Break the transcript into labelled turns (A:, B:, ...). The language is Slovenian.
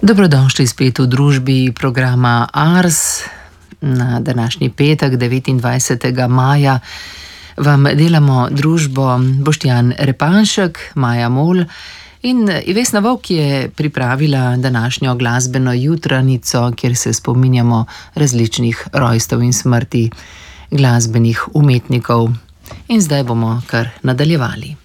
A: Dobrodošli spet v družbi programa Ars. Na današnji petek, 29. maja, vam delamo družbo Boštjan Repanšek, Maja Mol in Vesna Vovk je pripravila današnjo glasbeno jutranico, kjer se spominjamo različnih rojstev in smrti glasbenih umetnikov. In zdaj bomo kar nadaljevali.